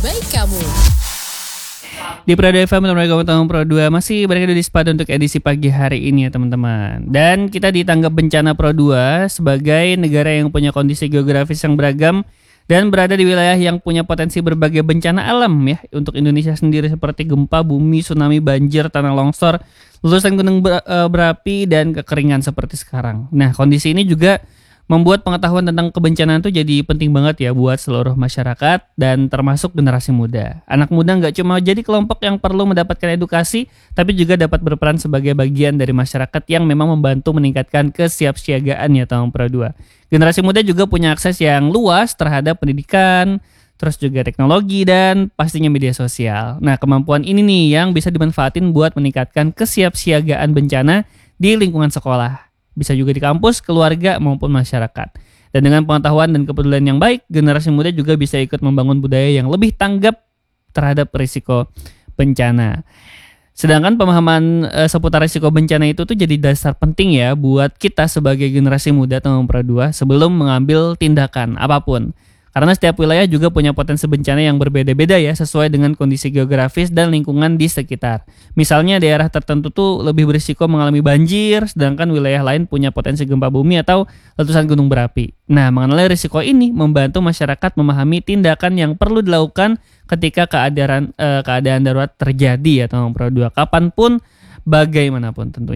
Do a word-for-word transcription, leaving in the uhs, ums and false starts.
baik kamu. Di Pro dua F M teman-teman kamu tahun Pro dua masih berada di Spada untuk edisi pagi hari ini ya teman-teman. Dan kita ditanggap bencana Pro dua sebagai negara yang punya kondisi geografis yang beragam dan berada di wilayah yang punya potensi berbagai bencana alam ya. Untuk Indonesia sendiri seperti gempa bumi, tsunami, banjir, tanah longsor, letusan gunung ber- berapi dan kekeringan seperti sekarang. Nah, kondisi ini juga membuat pengetahuan tentang kebencanaan itu jadi penting banget ya buat seluruh masyarakat dan termasuk generasi muda. Anak muda nggak cuma jadi kelompok yang perlu mendapatkan edukasi, tapi juga dapat berperan sebagai bagian dari masyarakat yang memang membantu meningkatkan kesiapsiagaan ya tahun Pro dua. Generasi muda juga punya akses yang luas terhadap pendidikan, terus juga teknologi dan pastinya media sosial. Nah, kemampuan ini nih yang bisa dimanfaatin buat meningkatkan kesiapsiagaan bencana di lingkungan sekolah. Bisa juga di kampus, keluarga, maupun masyarakat. Dan dengan pengetahuan dan kepedulian yang baik, generasi muda juga bisa ikut membangun budaya yang lebih tanggap terhadap risiko bencana. Sedangkan pemahaman e, seputar risiko bencana itu tuh jadi dasar penting ya buat kita sebagai generasi muda tahun Pro dua sebelum mengambil tindakan apapun. Karena setiap wilayah juga punya potensi bencana yang berbeda-beda ya sesuai dengan kondisi geografis dan lingkungan di sekitar. Misalnya daerah tertentu tuh lebih berisiko mengalami banjir, sedangkan wilayah lain punya potensi gempa bumi atau letusan gunung berapi. Nah, mengenali risiko ini membantu masyarakat memahami tindakan yang perlu dilakukan ketika keadaan eh, keadaan darurat terjadi ya tahun Pro dua kapanpun bagaimanapun tentunya.